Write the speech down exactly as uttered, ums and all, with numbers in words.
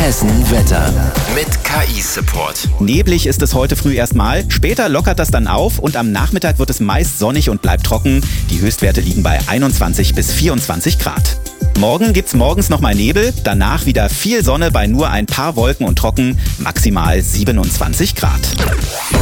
Hessen Wetter mit K I-Support. Neblig ist es heute früh erstmal, später lockert das dann auf und am Nachmittag wird es meist sonnig und bleibt trocken. Die Höchstwerte liegen bei einundzwanzig bis vierundzwanzig Grad. Morgen gibt's morgens nochmal Nebel, danach wieder viel Sonne bei nur ein paar Wolken und trocken, maximal siebenundzwanzig Grad.